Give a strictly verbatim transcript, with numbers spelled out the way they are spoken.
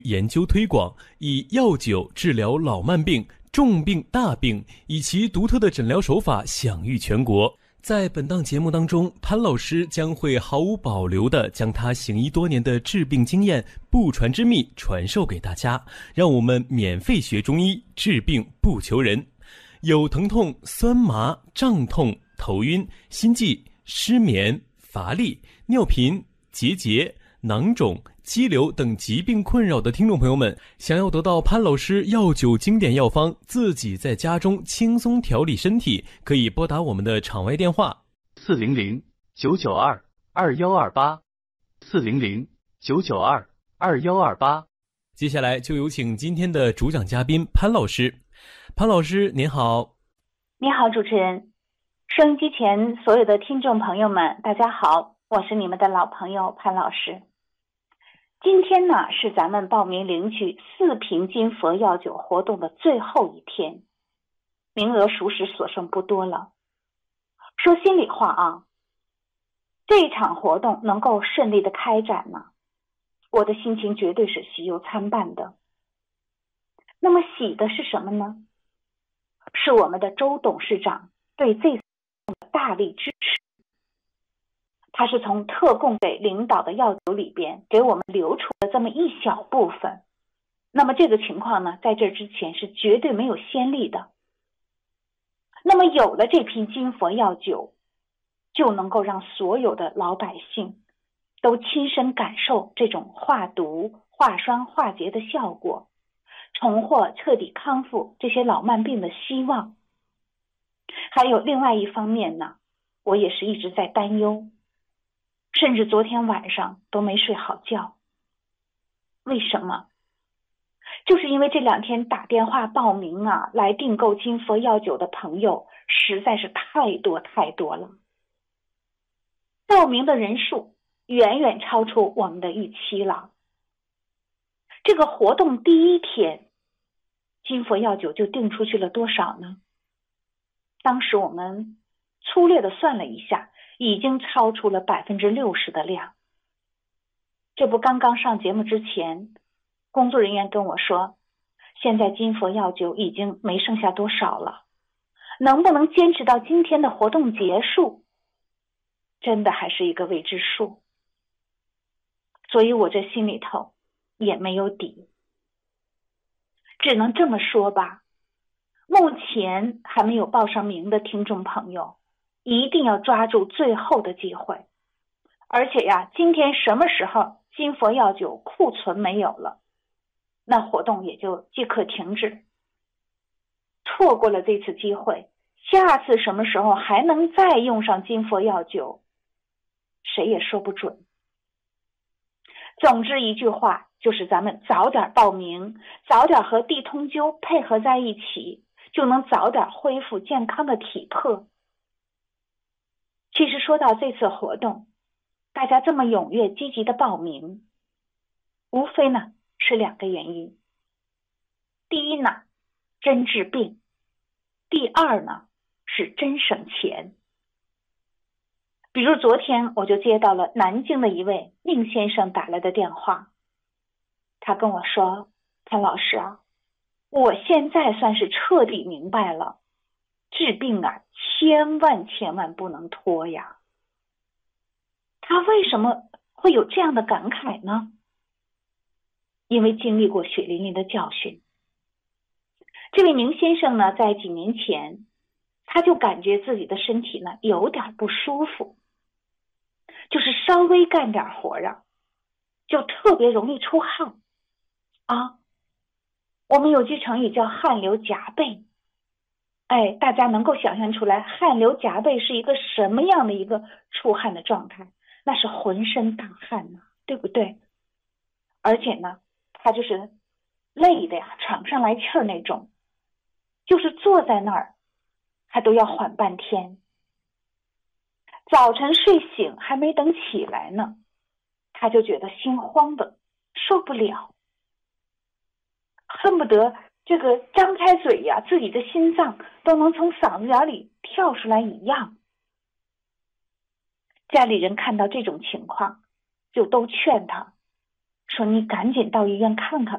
研究推广，以药酒治疗老慢病、重病、大病，以其独特的诊疗手法享誉全国。在本档节目当中，潘老师将会毫无保留地将他行医多年的治病经验、不传之秘传授给大家，让我们免费学中医，治病不求人。有疼痛、酸麻、胀痛、头晕、心悸、失眠、乏力、尿频、结节、囊肿、肌瘤等疾病困扰的听众朋友们，想要得到潘老师药酒经典药方，自己在家中轻松调理身体，可以拨打我们的场外电话四零零九九二二幺二八四零零九九二二幺二八。 接下来就有请今天的主讲嘉宾潘老师。潘老师您好。 你好，主持人。收音机前所有的听众朋友们，大家好，我是你们的老朋友潘老师。今天呢是咱们报名领取四瓶金佛药酒活动的最后一天，名额属实所剩不多了。说心里话啊，这场活动能够顺利的开展呢，我的心情绝对是喜忧参半的。那么喜的是什么呢？是我们的周董事长对这次的大力支持。他是从特供给领导的药酒里边给我们留出了这么一小部分，那么这个情况呢，在这之前是绝对没有先例的。那么有了这瓶金佛药酒，就能够让所有的老百姓都亲身感受这种化毒、化栓、化结的效果，重获彻底康复这些老慢病的希望。还有另外一方面呢，我也是一直在担忧，甚至昨天晚上都没睡好觉。为什么？就是因为这两天打电话报名啊，来订购金佛药酒的朋友实在是太多太多了，报名的人数远远超出我们的预期了。这个活动第一天，金佛药酒就订出去了多少呢？当时我们粗略的算了一下，已经超出了百分之六十的量。这不刚刚上节目之前，工作人员跟我说，现在金佛药酒已经没剩下多少了，能不能坚持到今天的活动结束，真的还是一个未知数。所以我这心里头也没有底。只能这么说吧，目前还没有报上名的听众朋友，一定要抓住最后的机会。而且呀，今天什么时候金佛药酒库存没有了，那活动也就即刻停止。错过了这次机会，下次什么时候还能再用上金佛药酒，谁也说不准。总之一句话，就是咱们早点报名，早点和地通灸配合在一起，就能早点恢复健康的体魄。其实说到这次活动，大家这么踊跃积极的报名，无非呢是两个原因。第一呢，真治病；第二呢，是真省钱。比如昨天我就接到了南京的一位宁先生打来的电话，他跟我说，潘老师啊，我现在算是彻底明白了，治病啊，千万千万不能拖呀。他为什么会有这样的感慨呢？因为经历过血淋淋的教训。这位宁先生呢，在几年前，他就感觉自己的身体呢有点不舒服，就是稍微干点活啊，就特别容易出汗啊。我们有句成语叫汗流浃背，哎，大家能够想象出来汗流浃背是一个什么样的一个出汗的状态？那是浑身大汗呐，对不对？而且呢，他就是累的呀，喘不上来气儿那种，就是坐在那儿还都要缓半天。早晨睡醒还没等起来呢，他就觉得心慌的受不了，恨不得这个张开嘴呀，自己的心脏都能从嗓子眼里跳出来一样。家里人看到这种情况，就都劝他说，你赶紧到医院看看